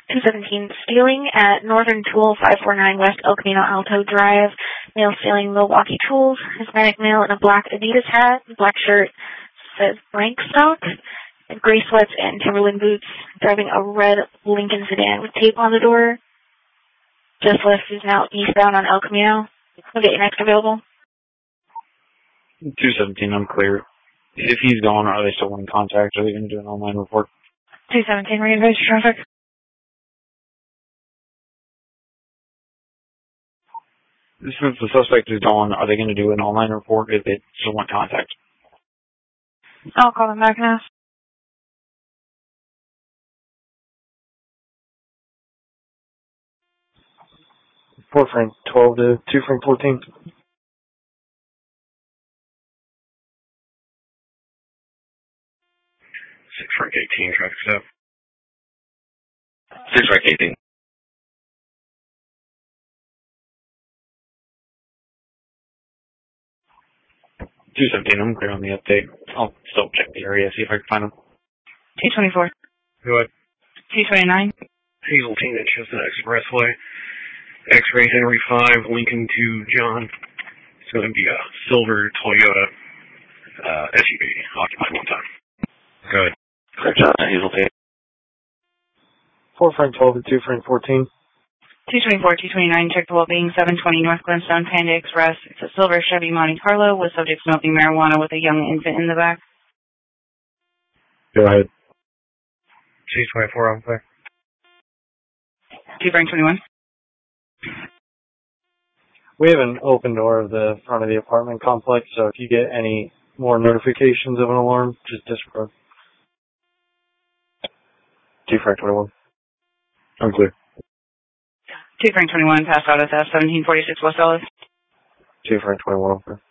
217, stealing at Northern Tool 549 West El Camino Alto Drive. Male stealing Milwaukee Tools. Hispanic male in a black Adidas hat, black shirt, says blank stock, and gray sweats and Timberland boots. Driving a red Lincoln sedan with tape on the door. Just left is now eastbound on El Camino. We'll get your next available. 217, I'm clear. If he's gone, are they still in contact? Are they going to do an online report? 217, re-advise your traffic. Since the suspect is gone, are they going to do an online report if they still want contact? I'll call them back and ask. 4 Frank 12 to 2 Frank 14. 6 Frank 18, traffic stop. 6 Frank 18. 217, I'm clear on the update. I'll still check the area, see if I can find them. 224. What? 229. Hazeltine at Chestnut Expressway. X-ray Henry 5, Lincoln to John. It's going to be a silver Toyota SUV, occupied one time. Go ahead. Clear John at Hazeltine. 4 Frank 12 to 2 Frank 14. 224, 229, check the well-being, 720 North Glenstone Panda Express. It's a silver Chevy Monte Carlo with subject smoking marijuana with a young infant in the back. Go ahead. C24, I'm clear. 2 Frank 21. We have an open door of the front of the apartment complex, so if you get any more notifications of an alarm, just disregard. 2 Frank 21. I'm clear. 2 Frank 21, past auto theft, 1746 West Ellis. 2 Frank 21, I'm clear.